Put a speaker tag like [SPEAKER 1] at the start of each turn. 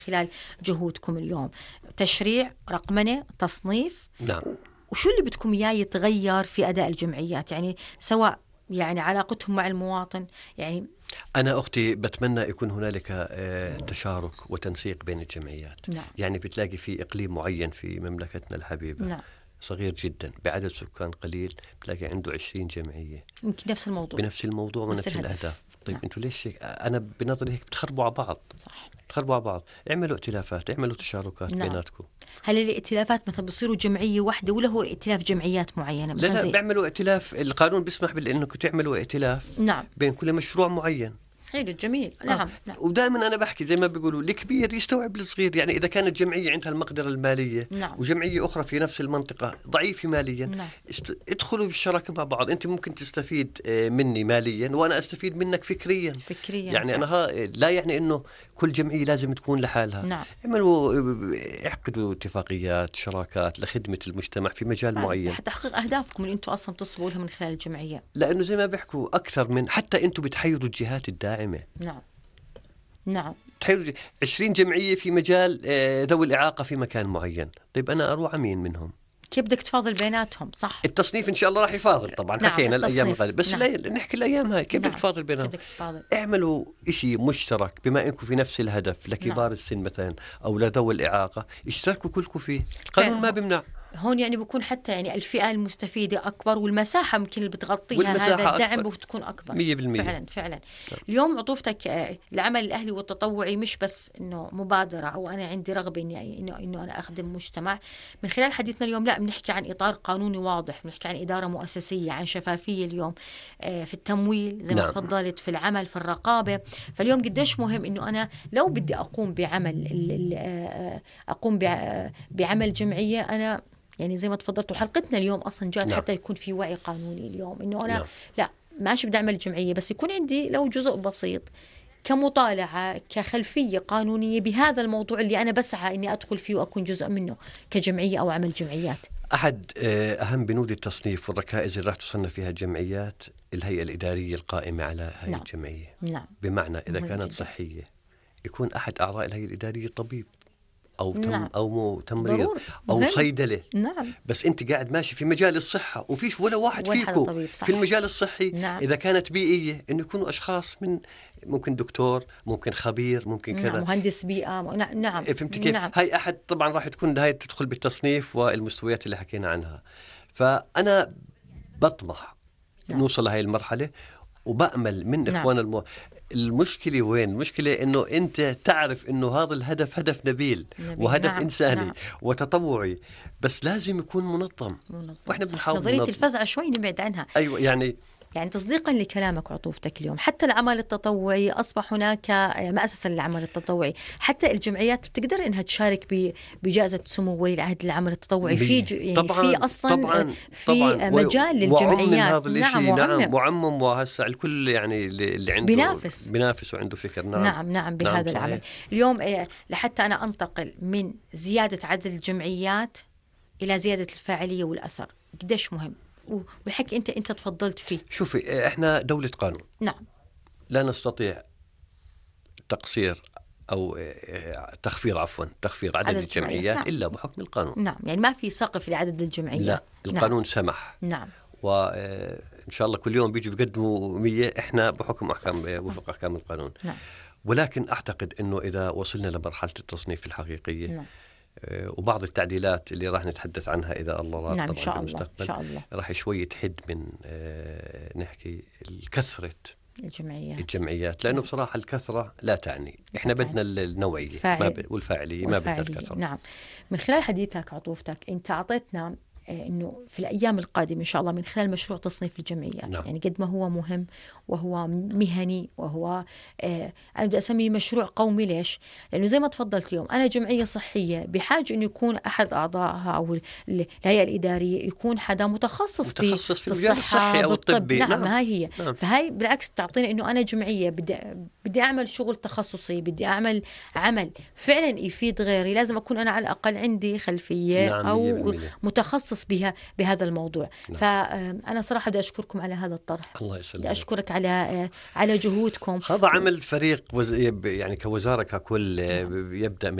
[SPEAKER 1] خلال جهودكم اليوم؟ تشريع، رقمنة، تصنيف؟
[SPEAKER 2] نعم.
[SPEAKER 1] وشو اللي بدكم إياه يتغير في أداء الجمعيات؟ يعني سواء يعني علاقتهم مع المواطن، يعني
[SPEAKER 2] أنا أختي بتمنى يكون هنالك تشارك وتنسيق بين الجمعيات.
[SPEAKER 1] نعم.
[SPEAKER 2] يعني بتلاقي في إقليم معين في مملكتنا الحبيبة
[SPEAKER 1] نعم.
[SPEAKER 2] صغير جدا بعدد سكان قليل، بتلاقي عنده 20 جمعية
[SPEAKER 1] يمكن نفس الموضوع،
[SPEAKER 2] بنفس الموضوع
[SPEAKER 1] نفس
[SPEAKER 2] ونفس
[SPEAKER 1] الهدف.
[SPEAKER 2] الأهداف. طيب
[SPEAKER 1] نعم.
[SPEAKER 2] أنتوا ليش أنا بنظري هيك بتخربوا على بعض.
[SPEAKER 1] صح.
[SPEAKER 2] تخربوا على بعض، اعملوا ائتلافات، اعملوا تشاركات
[SPEAKER 1] نعم.
[SPEAKER 2] بيناتكم.
[SPEAKER 1] هل الائتلافات مثلا بصيروا جمعية واحدة ولا هو ائتلاف جمعيات معينة
[SPEAKER 2] لا
[SPEAKER 1] مثلا
[SPEAKER 2] لا،
[SPEAKER 1] زي؟
[SPEAKER 2] بيعملوا ائتلاف، القانون بيسمح بأنكم تعملوا ائتلاف
[SPEAKER 1] نعم.
[SPEAKER 2] بين كل مشروع معين.
[SPEAKER 1] حلو، جميل. نعم. نعم.
[SPEAKER 2] ودائما أنا بحكي زي ما بيقولوا الكبير يستوعب الصغير. يعني إذا كانت جمعية عندها المقدرة المالية
[SPEAKER 1] نعم.
[SPEAKER 2] وجمعية أخرى في نفس المنطقة ضعيفة ماليا،
[SPEAKER 1] نعم.
[SPEAKER 2] ادخلوا بالشراكة مع بعض. أنت ممكن تستفيد مني ماليا وأنا أستفيد منك فكريا. يعني
[SPEAKER 1] نعم.
[SPEAKER 2] أنا لا يعني إنه كل جمعية لازم تكون لحالها.
[SPEAKER 1] نعم.
[SPEAKER 2] اعقدوا اتفاقيات شراكات لخدمة المجتمع في مجال معين
[SPEAKER 1] حتى تحقيق أهدافكم اللي أنتم أصلا تصبوا لها من خلال الجمعية.
[SPEAKER 2] لأنه زي ما بيحكوا أكثر من حتى أنتم بتحيروا الجهات الداعمة.
[SPEAKER 1] نعم. نعم.
[SPEAKER 2] 20 جمعية في مجال ذوي الإعاقة في مكان معين. طيب أنا أروح مين منهم؟
[SPEAKER 1] كيف بدك تفاضل بيناتهم؟ صح.
[SPEAKER 2] التصنيف إن شاء الله راح يفاضل طبعا.
[SPEAKER 1] نعم.
[SPEAKER 2] حكينا الأيام
[SPEAKER 1] التصنيف.
[SPEAKER 2] القادمة بس
[SPEAKER 1] نعم.
[SPEAKER 2] نحكي الأيام هاي كيف بدك
[SPEAKER 1] نعم.
[SPEAKER 2] تفاضل بينهم؟
[SPEAKER 1] كيف بدك تفاضل؟
[SPEAKER 2] اعملوا إشي مشترك بما إنكم في نفس الهدف لكبار
[SPEAKER 1] نعم.
[SPEAKER 2] السن مثلا أو لذوي الإعاقة، اشتركوا كلكم فيه. القانون ما بيمنع.
[SPEAKER 1] هون يعني بيكون حتى يعني الفئة المستفيدة أكبر والمساحة ممكن اللي بتغطيها هذا الدعم بتكون أكبر.
[SPEAKER 2] 100%.
[SPEAKER 1] فعلا فعلا. اليوم عطوفتك العمل الأهلي والتطوعي مش بس إنه مبادرة أو أنا عندي رغبة إنه أنا أخدم مجتمع. من خلال حديثنا اليوم لا بنحكي عن إطار قانوني واضح، بنحكي عن إدارة مؤسسية، عن شفافية اليوم في التمويل زي ما تفضلت، في العمل، في الرقابة. فاليوم قديش مهم إنه أنا لو بدي أقوم بعمل جمعية، أنا يعني زي ما تفضلت وحلقتنا اليوم أصلا جاءت حتى يكون في وعي قانوني اليوم إنه أنا لا ماشي بدي أعمل جمعية بس يكون عندي لو جزء بسيط كمطالعة كخلفية قانونية بهذا الموضوع اللي أنا بسعى إني أدخل فيه وأكون جزء منه كجمعية أو عمل جمعيات.
[SPEAKER 2] أحد أهم بنود التصنيف والركائز اللي راح تصنف فيها الجمعيات الهيئة الإدارية القائمة على هذه الجمعية.
[SPEAKER 1] نعم.
[SPEAKER 2] بمعنى إذا كانت صحية يكون أحد أعضاء الهيئة الإدارية طبيب أو أو تمريض أو صيدلة.
[SPEAKER 1] نعم.
[SPEAKER 2] بس أنت قاعد ماشي في مجال الصحة وفيش ولا واحد فيكم في المجال الصحي. إذا كانت بيئية إنه يكونوا أشخاص من ممكن دكتور، ممكن خبير، ممكن كذا
[SPEAKER 1] مهندس بيئة. نعم.
[SPEAKER 2] فهمت كيف؟ هاي أحد طبعا راح تكون هاي تدخل بالتصنيف والمستويات اللي حكينا عنها. فأنا بطمح نوصل لهاي المرحلة وبأمل من إخوان المشكلة وين؟ المشكلة إنه أنت تعرف إنه هذا الهدف هدف نبيل وهدف إنساني وتطوعي، بس لازم يكون منظم. وإحنا بنحاول
[SPEAKER 1] نظرية الفزعة شوي نبعد عنها.
[SPEAKER 2] أيوة
[SPEAKER 1] يعني تصديقا لكلامك وعطوفتك اليوم حتى العمل التطوعي أصبح هناك مؤسسة للعمل التطوعي. حتى الجمعيات بتقدر إنها تشارك بجائزة سمو ولي العهد للعمل التطوعي في في أصلا في مجال للجمعيات.
[SPEAKER 2] نعم وعمم وهسه الكل يعني اللي عنده بينافس وعنده فكر.
[SPEAKER 1] نعم بهذا العمل. اليوم لحتى أنا أنتقل من زيادة عدد الجمعيات إلى زيادة الفاعلية والأثر قديش مهم والحكي أنت تفضلت فيه.
[SPEAKER 2] شوفي إحنا دولة قانون.
[SPEAKER 1] نعم.
[SPEAKER 2] لا نستطيع تقصير أو تخفيض عدد الجمعيات إلا بحكم القانون.
[SPEAKER 1] نعم. يعني ما في سقف لعدد الجمعيات.
[SPEAKER 2] لا القانون سمح.
[SPEAKER 1] نعم.
[SPEAKER 2] وإن شاء الله كل يوم بيجوا بيقدموا 100 إحنا بحكم وفق أحكام القانون.
[SPEAKER 1] نعم.
[SPEAKER 2] ولكن أعتقد إنه إذا وصلنا لمرحلة التصنيف الحقيقية وبعض التعديلات اللي راح نتحدث عنها إذا الله راد
[SPEAKER 1] طبعا
[SPEAKER 2] إن شاء الله راح شوي تحد من نحكي الكثرة الجمعيات لأنه بصراحة الكثرة لا تعني. إحنا بدنا النوعية والفاعلية ما بدنا الكثرة.
[SPEAKER 1] نعم. من خلال حديثك عطوفتك أنت أعطيتنا إنه في الأيام القادمة إن شاء الله من خلال مشروع تصنيف الجمعيات.
[SPEAKER 2] نعم.
[SPEAKER 1] يعني قد ما هو مهم وهو مهني وهو أنا بدي أسميه مشروع قومي. ليش؟ لأنه زي ما تفضلت اليوم أنا جمعية صحية بحاجة إنه يكون أحد أعضائها أو الهيئة الإدارية يكون حدا متخصص
[SPEAKER 2] في المجال الصحي أو الطبي.
[SPEAKER 1] نعم. هاي هي. نعم. فهاي بالعكس تعطينا إنه أنا جمعية بدي أعمل شغل تخصصي، بدي أعمل عمل فعلا يفيد غيري، لازم أكون أنا على الأقل عندي خلفية. نعم. أو متخصص مختص بهذا الموضوع. فأنا صراحة بدي أشكركم على هذا الطرح.
[SPEAKER 2] الله يسلمك.
[SPEAKER 1] بدي أشكرك على جهودكم.
[SPEAKER 2] هذا عمل فريق يعني كوزارة ككل يبدأ